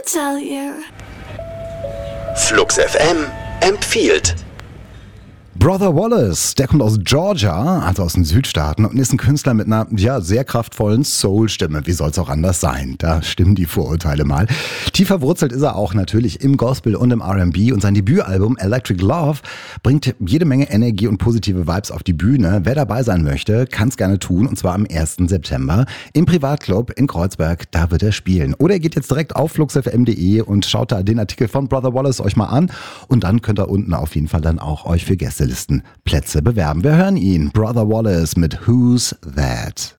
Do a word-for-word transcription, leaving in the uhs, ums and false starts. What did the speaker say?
tell you. Flux F M empfiehlt. Brother Wallace, der kommt aus Georgia, also aus den Südstaaten, und ist ein Künstler mit einer ja sehr kraftvollen Soul-Stimme. Wie soll es auch anders sein? Da stimmen die Vorurteile mal. Tief verwurzelt ist er auch natürlich im Gospel und im R and B, und sein Debütalbum Electric Love bringt jede Menge Energie und positive Vibes auf die Bühne. Wer dabei sein möchte, kann es gerne tun, und zwar am ersten September im Privatclub in Kreuzberg. Da wird er spielen. Oder ihr geht jetzt direkt auf flux f m punkt d e und schaut da den Artikel von Brother Wallace euch mal an, und dann könnt ihr unten auf jeden Fall dann auch euch für Gäste Plätze bewerben. Wir hören ihn, Brother Wallace mit Who's That?